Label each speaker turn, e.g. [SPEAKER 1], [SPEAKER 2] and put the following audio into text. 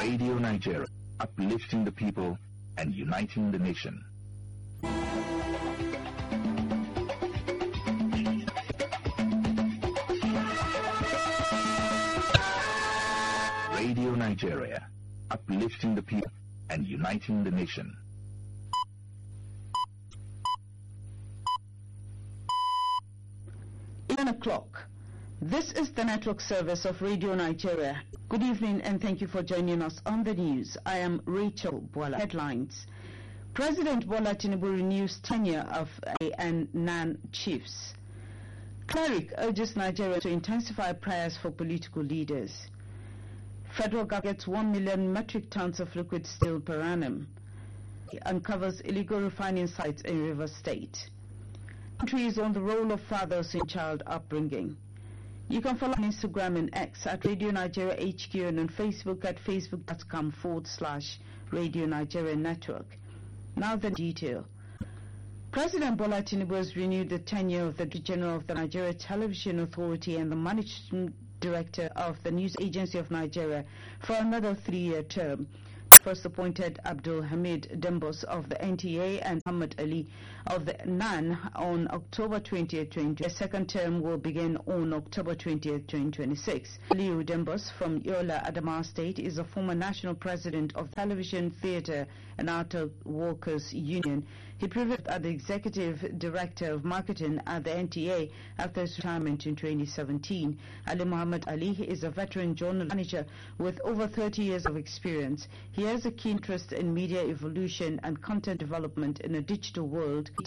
[SPEAKER 1] Radio Nigeria, uplifting the people and uniting the nation. Radio Nigeria, uplifting the people and uniting the nation.
[SPEAKER 2] O'clock. This is the network service of Radio Nigeria. Good evening and thank you for joining us on the news. I am Rachel Bola. Headlines. President Bola Tinubu renews tenure of A and NAN chiefs. Cleric urges Nigeria to intensify prayers for political leaders. Federal government gets 1 million metric tons of liquid steel per annum. Uncovers illegal refining sites in Rivers State. Country is on the role of fathers in child upbringing. You can follow on Instagram and X at Radio Nigeria HQ and on Facebook at facebook.com/Radio Nigeria Network. Now the detail. President Bola Tinubu has renewed the tenure of the General of the Nigeria Television Authority and the Managing Director of the News Agency of Nigeria for another 3-year term. First appointed Abdul Hamid Dembos of the NTA and Muhammad Ali of the NAN on October 20th, 2020. The second term will begin on October 20th, 2026. Aliu Dembos from Yola, Adamawa State is a former national president of Television, Theatre and Art Workers Union. He previously as the executive director of marketing at the NTA after his retirement in 2017. Ali Muhammad Ali is a veteran journal manager with over 30 years of experience. He has a keen interest in media evolution and content development in a digital world.